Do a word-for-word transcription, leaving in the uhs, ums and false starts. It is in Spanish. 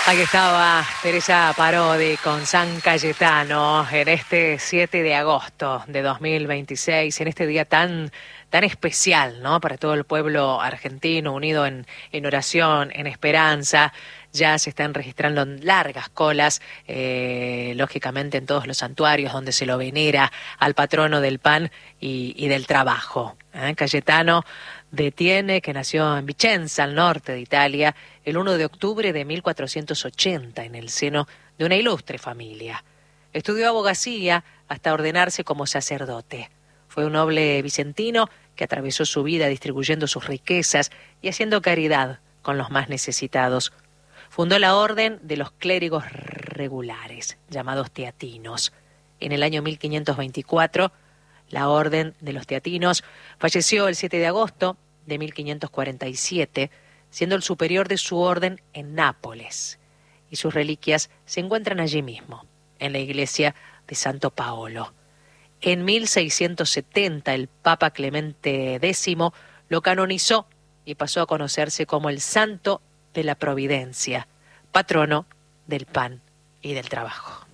Aquí estaba Teresa Parodi con San Cayetano en este siete de agosto de dos mil veintiséis, en este día tan, tan especial, ¿no? Para todo el pueblo argentino unido en, en oración, en esperanza. Ya se están registrando largas colas, eh, lógicamente en todos los santuarios donde se lo venera al patrono del pan y, y del trabajo. ¿eh? Cayetano de Thiene, que nació en Vicenza, al norte de Italia, el uno de octubre de mil cuatrocientos ochenta, en el seno de una ilustre familia. Estudió abogacía hasta ordenarse como sacerdote. Fue un noble vicentino que atravesó su vida distribuyendo sus riquezas y haciendo caridad con los más necesitados. Fundó la Orden de los Clérigos Regulares, llamados teatinos. En el año mil quinientos veinticuatro, la Orden de los Teatinos falleció el siete de agosto de mil quinientos cuarenta y siete, siendo el superior de su orden en Nápoles, y sus reliquias se encuentran allí mismo, en la iglesia de Santo Paolo. En mil seiscientos setenta, el Papa Clemente décimo lo canonizó y pasó a conocerse como el Santo de la Providencia, patrono del pan y del trabajo.